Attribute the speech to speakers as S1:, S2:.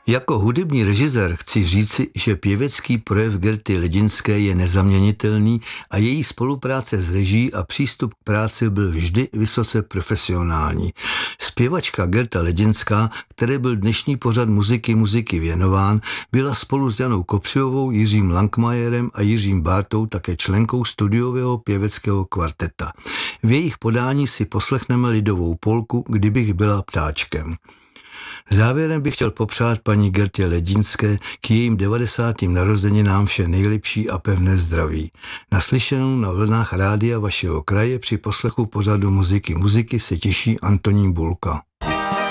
S1: Jako hudební režisér chci říci, že pěvecký projev Gerty Ledinské je nezaměnitelný a její spolupráce s režií a přístup k práci byl vždy vysoce profesionální. Zpěvačka Gerta Ledinská, které byl dnešní pořad muziky věnován, byla spolu s Janou Kopřivovou, Jiřím Langmajerem a Jiřím Bártou také členkou studiového pěveckého kvarteta. V jejich podání si poslechneme lidovou polku Kdybych byla ptáčkem. Závěrem bych chtěl popřát paní Gertě Ledinské k jejím 90. narozeninám vše nejlepší a pevné zdraví. Naslyšenou na vlnách rádia vašeho kraje při poslechu pořadu muziky se těší Antonín Bulka.